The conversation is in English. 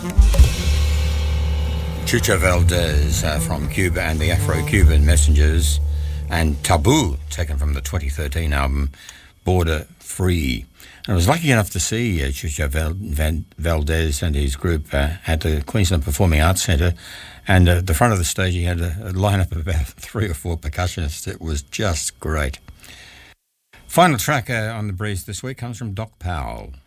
Chucho Valdez from Cuba and the Afro-Cuban Messengers, and Taboo, taken from the 2013 album Border Free. And I was lucky enough to see Chucho Valdez and his group at the Queensland Performing Arts Centre, and at the front of the stage he had a lineup of about 3 or 4 percussionists. It was just great. Final track on The Breeze this week comes from Doc Powell.